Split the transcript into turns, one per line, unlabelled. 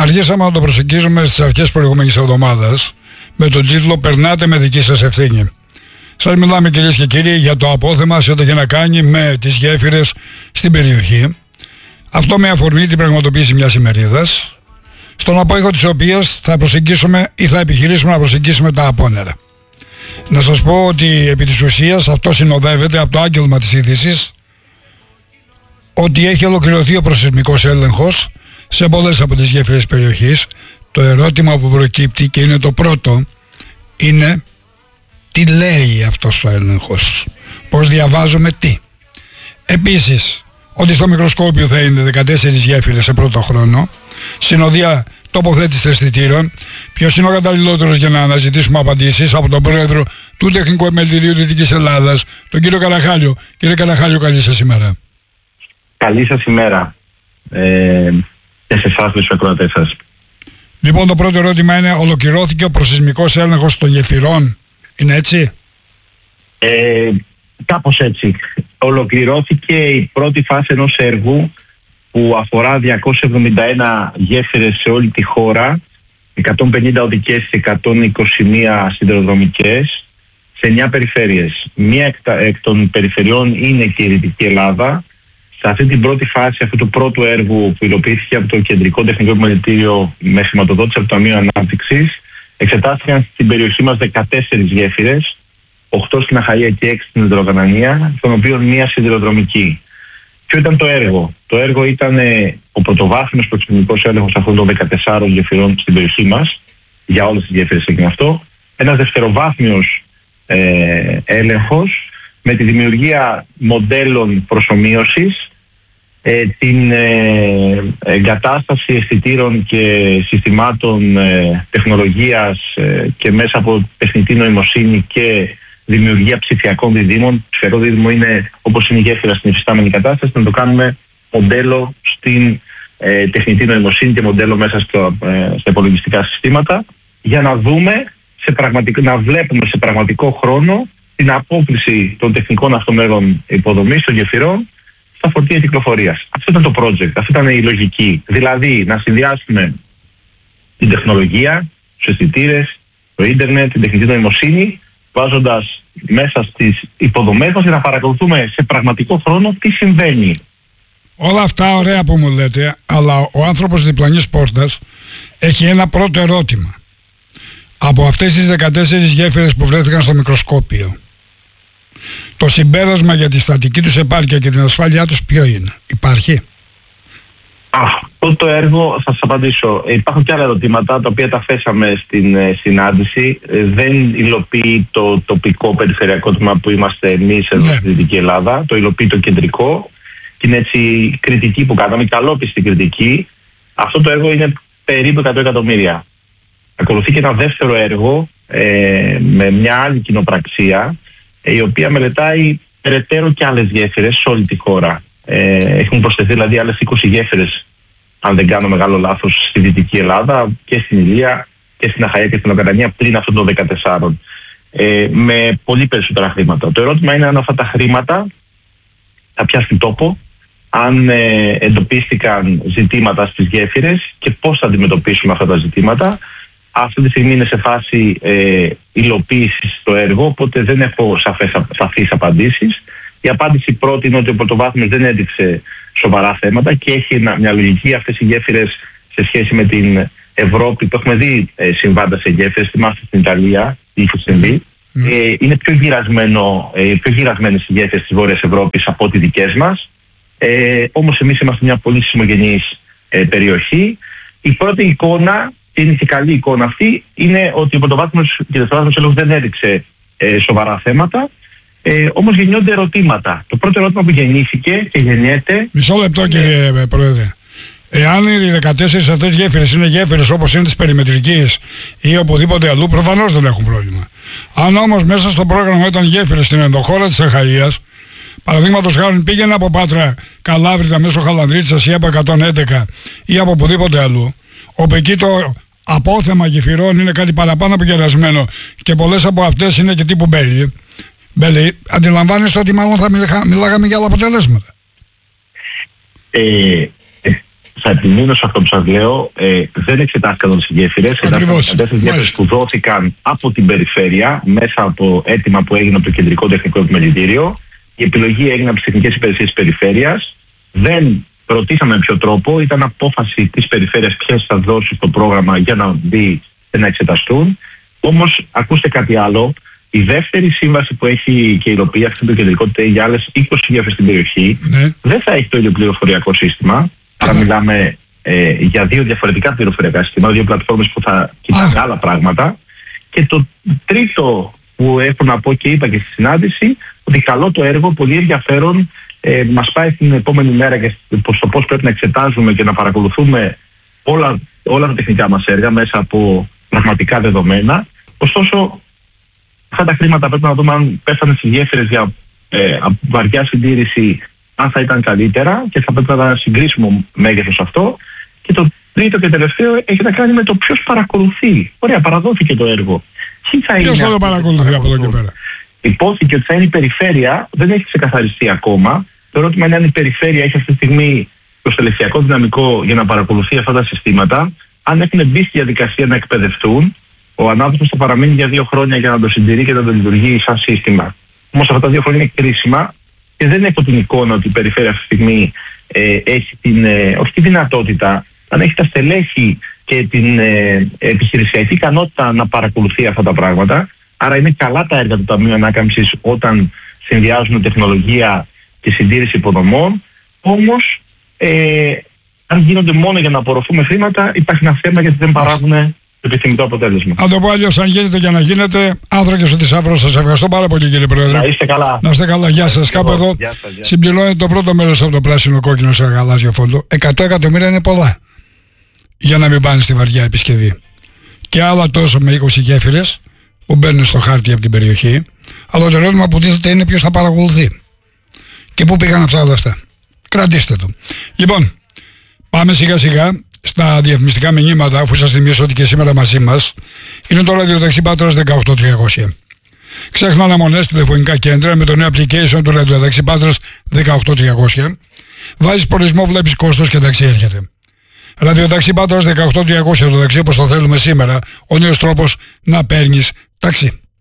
Αργήσαμε να το προσεγγίζουμε στις αρχές προηγούμενης εβδομάδας με τον τίτλο «Περνάτε με δική σας ευθύνη». Σας μιλάμε, κυρίες και κύριοι, για το απόθεμα σε ό,τι έχει να κάνει με τις γέφυρες στην περιοχή. Αυτό με αφορμή την πραγματοποίηση μιας ημερίδας, στον απόϊχο της οποίας θα προσεγγίσουμε ή θα επιχειρήσουμε να προσεγγίσουμε τα απόνερα. Να σας πω ότι επί της ουσίας αυτό συνοδεύεται από το άγγελμα της είδησης ότι έχει ολοκληρωθεί ο προσεισμικός έλεγχος σε πολλές από τις γέφυρες περιοχής. Το ερώτημα που προκύπτει, και είναι το πρώτο, είναι τι λέει αυτός ο έλεγχος, πώς διαβάζουμε τι. Επίσης, ότι στο μικροσκόπιο θα είναι 14 γέφυρες σε πρώτο χρόνο, συνοδεία τοποθέτηση αισθητήρων. Ποιος είναι ο καταλληλότερος για να αναζητήσουμε απαντήσεις? Από τον πρόεδρο του Τεχνικού Επιμελητηρίου Δυτικής Ελλάδας, τον κύριο Καραχάλιο. Κύριε Καραχάλιο, καλή σας ημέρα.
Καλή σας ημέρα και σε εσάς και στους ακροατές σας.
Λοιπόν, το πρώτο ερώτημα είναι, ολοκληρώθηκε ο προσεισμικός έλεγχος των γεφυρών? Είναι έτσι?
Κάπως έτσι. Ολοκληρώθηκε η πρώτη φάση ενός έργου που αφορά 271 γέφυρες σε όλη τη χώρα, 150 οδικές και 121 σιδηροδρομικές σε 9 περιφέρειες. Μία εκ των περιφερειών είναι και η Δυτική Ελλάδα. Σε αυτή την πρώτη φάση αυτού του πρώτου έργου που υλοποιήθηκε από το Κεντρικό Τεχνικό Επιμελητήριο με χρηματοδότηση από το Ταμείο Ανάπτυξης, εξετάστηκαν στην περιοχή μας 14 γέφυρες, 8 στην Αχαΐα και 6 στην Υδρογανανία, των οποίων μία σιδηροδρομική. Ποιο ήταν το έργο? Το έργο ήταν ο πρωτοβάθμιος προσεισμικός έλεγχος αυτών των 14 γεφυρών στην περιοχή μας, για όλες τις γέφυρες έγινε αυτό. Ένας δευτεροβάθμιος έλεγχος με τη δημιουργία μοντέλων προσομοίωσης, την εγκατάσταση αισθητήρων και συστημάτων τεχνολογίας και μέσα από τεχνητή νοημοσύνη και δημιουργία ψηφιακών διδήμων. Ψηφιακό δίδυμο είναι όπως είναι η γέφυρα στην υφιστάμενη κατάσταση, να το κάνουμε μοντέλο στην τεχνητή νοημοσύνη και μοντέλο μέσα στα υπολογιστικά συστήματα, για να δούμε, να βλέπουμε σε πραγματικό χρόνο την απόκριση των τεχνικών αυτομέρων υποδομής των γεφυρών στα φορτία κυκλοφορίας. Αυτό ήταν το project, αυτή ήταν η λογική. Δηλαδή να συνδυάσουμε την τεχνολογία, τους αισθητήρες, το ίντερνετ, την τεχνητή νοημοσύνη, βάζοντας μέσα στις υποδομές μας για να παρακολουθούμε σε πραγματικό χρόνο τι συμβαίνει.
Όλα αυτά ωραία που μου λέτε, αλλά ο άνθρωπος διπλανής πόρτας έχει ένα πρώτο ερώτημα. Από αυτές τις 14 γέφυρες που βρέθηκαν στο μικροσκόπιο, το συμπέρασμα για τη στατική τους επάρκεια και την ασφάλειά τους ποιο είναι? Υπάρχει?
Αυτό το έργο, θα σας απαντήσω. Υπάρχουν και άλλα ερωτήματα τα οποία τα θέσαμε στην συνάντηση. Δεν υλοποιεί το τοπικό περιφερειακό τμήμα που είμαστε εμείς εδώ στη Δυτική Ελλάδα. Το υλοποιεί το κεντρικό. Και είναι έτσι η κριτική που κάναμε, καλόπιστη κριτική. Αυτό το έργο είναι περίπου 100 εκατομμύρια. Ακολουθεί και ένα δεύτερο έργο με μια άλλη κοινοπραξία, η οποία μελετάει περαιτέρω και άλλες γέφυρες σε όλη τη χώρα. Έχουν προσθεθεί δηλαδή άλλες 20 γέφυρες, αν δεν κάνω μεγάλο λάθος, στη Δυτική Ελλάδα και στην Ηλία και στην Αχαΐα και στην Λοκαρανία πριν αυτών των 14, με πολύ περισσότερα χρήματα. Το ερώτημα είναι αν αυτά τα χρήματα θα πιάσουν τόπο, αν εντοπίστηκαν ζητήματα στις γέφυρες και πώς θα αντιμετωπίσουμε αυτά τα ζητήματα. Αυτή τη στιγμή είναι σε φάση υλοποίησης το έργο, οπότε δεν έχω σαφείς απαντήσεις. Η απάντηση πρώτη είναι ότι ο πρωτοβάθμιος δεν έδειξε σοβαρά θέματα και έχει μια λογική. Αυτές οι γέφυρες σε σχέση με την Ευρώπη, που έχουμε δει συμβάντα σε γέφυρες, θυμάστε στην Ιταλία, είχε συμβεί, είναι πιο γυρασμένες οι γέφυρες της Βόρειας Ευρώπης από τις δικές μας. Όμως εμείς είμαστε μια πολύ συσμογενής περιοχή. Η πρώτη εικόνα, και είναι και καλή εικόνα αυτή, είναι ότι ο πρωτοβάθμιος και δευτεροβάθμιος έλεγχος δεν έδειξε σοβαρά θέματα. Όμως γεννιόνται ερωτήματα. Το πρώτο ερώτημα που γεννήθηκε και γεννιέται...
Μισό λεπτό κύριε Πρόεδρε. Εάν οι 14 αυτές γέφυρες είναι γέφυρες όπως είναι της περιμετρικής ή οπουδήποτε αλλού, προφανώς δεν έχουν πρόβλημα. Αν όμως μέσα στο πρόγραμμα ήταν γέφυρες στην ενδοχώρα της Αχαΐας, παραδείγματος χάρη πήγαινε από Πάτρα Καλάβρητα μέσω Χαλανδρίτσας ή από 111 ή από οπουδήποτε αλλού, όπου εκεί το απόθεμα γεφυρών είναι κάτι παραπάνω από γερασμένο και πολλές από αυτές είναι και τύπου μπέλη, αντιλαμβάνεστε ότι μάλλον θα μιλάγαμε για άλλα αποτελέσματα.
θα επιμείνω σε αυτό που σας λέω, δεν εξετάστηκαν όλες οι γέφυρες, εξετάστηκαν 4 γέφυρες που δόθηκαν από την περιφέρεια μέσα από αίτημα που έγινε από το Κεντρικό Τεχνικό Επιμελητήριο. Η επιλογή έγινε από τις τεχνικές υπηρεσίες της περιφέρειας. Δεν ρωτήσαμε με ποιο τρόπο, ήταν απόφαση της περιφέρειας ποιες θα δώσει στο πρόγραμμα για να μπει και να εξεταστούν. Όμως ακούστε κάτι άλλο. Η δεύτερη σύμβαση που έχει και υλοποιεί αυτή το Κεντρικό ΤΕΙ για άλλες 20 γέφυρες στην περιοχή δεν θα έχει το ίδιο πληροφοριακό σύστημα. Άρα μιλάμε για 2 διαφορετικά πληροφοριακά συστήματα, 2 πλατφόρμες που θα κοιτάνε άλλα πράγματα. Και το τρίτο που έχω να πω και είπα και στη συνάντηση, ότι καλό το έργο, πολύ ενδιαφέρον, μας πάει την επόμενη μέρα και στο πώς πρέπει να εξετάζουμε και να παρακολουθούμε όλα τα τεχνικά μας έργα μέσα από πραγματικά δεδομένα. Ωστόσο, αυτά τα χρήματα πρέπει να δούμε αν πέφτανε στις γέφυρες για βαριά συντήρηση, αν θα ήταν καλύτερα και θα πρέπει να τα συγκρίσουμε μέγεθος αυτό. Και το τρίτο και τελευταίο έχει να κάνει με το ποιος παρακολουθεί. Ωραία, παραδόθηκε το έργο.
Ποιος θα το παρακολουθεί από εδώ και πέρα?
Υπόθηκε ότι θα είναι η περιφέρεια, δεν έχει ξεκαθαριστεί ακόμα. Το ερώτημα είναι αν η περιφέρεια έχει αυτή τη στιγμή το στελεχειακό δυναμικό για να παρακολουθεί αυτά τα συστήματα, αν έχουν μπει στη διαδικασία να εκπαιδευτούν. Ο ανάπτυξης θα παραμείνει για 2 χρόνια για να το συντηρεί και να το λειτουργεί σαν σύστημα. Όμως αυτά τα 2 χρόνια είναι κρίσιμα και δεν έχω την εικόνα ότι η περιφέρεια αυτή τη στιγμή έχει όχι τη δυνατότητα, αν έχει τα στελέχη και την επιχειρησιακή ικανότητα να παρακολουθεί αυτά τα πράγματα. Άρα είναι καλά τα έργα του Ταμείου Ανάκαμψης όταν συνδυάζουν τεχνολογία και συντήρηση υποδομών. Όμως αν γίνονται μόνο για να απορροφούμε χρήματα, υπάρχει ένα θέμα γιατί δεν παράγουν το επιθυμητό αποτέλεσμα.
Αν το πω αλλιώς, αν γίνεται και να γίνεται, άνθρακες ο Θησαύρος, σας ευχαριστώ πάρα πολύ κύριε Πρόεδρε.
Να είστε καλά.
Να είστε καλά, γεια σας. Κάπου εδώ συμπληρώνεται το πρώτο μέρος από το πράσινο κόκκινο σε γαλάζιο φόντο. 100 εκατομμύρια είναι πολλά για να μην πάνε στη βαριά επισκευή. Και άλλα τόσο με 20 γέφυρες που μπαίνουν στο χάρτη από την περιοχή. Αλλά το ερώτημα που τίθεται είναι ποιος θα παρακολουθεί. Και πού πήγαν αυτά τα λεφτά. Κρατήστε το. Λοιπόν, πάμε σιγά σιγά στα διαφημιστικά μηνύματα, αφού σας θυμίσω ότι και σήμερα μαζί μας είναι το ραδιοταξί Πάτρας 18300. Ξέχνα αναμονές τηλεφωνικά κέντρα με το νέο application του ραδιοταξί Πάτρας 18300. Βάζεις προορισμό, βλέπεις κόστος και ταξί έρχεται. Ραδιοταξί Πάτρας 18300, το ταξί όπως το θέλουμε σήμερα, ο νέος τρόπος να παίρνεις ταξί.